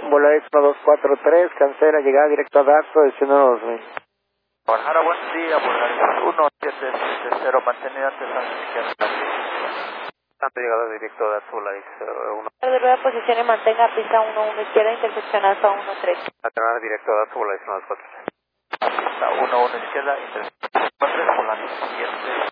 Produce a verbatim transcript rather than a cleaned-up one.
Volaris uno dos cuatro tres, cancela, llegada directo a Daxo, destino dos mil. Guadalajara, buen día, Volaris uno siete siete cero, mantenida antes a la izquierda. Tanto llegada directo a Daxo, Volaris uno. De rueda posición y mantenga pista uno uno izquierda, intersección alfa uno tres. Mantener directo a Daxo, Volaris uno dos cuatro tres. Pista uno uno izquierda, intersección cuatro tres, volante siete.